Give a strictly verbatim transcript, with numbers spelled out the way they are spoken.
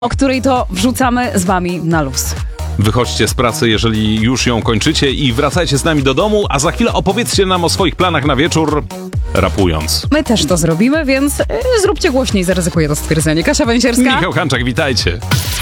o której to wrzucamy z wami na luz. Wychodźcie z pracy, jeżeli już ją kończycie i wracajcie z nami do domu, a za chwilę opowiedzcie nam o swoich planach na wieczór, rapując. My też to zrobimy, więc yy, zróbcie głośniej, zaryzykuję to stwierdzenie. Kasia Węsierska. Michał Hanczak, witajcie.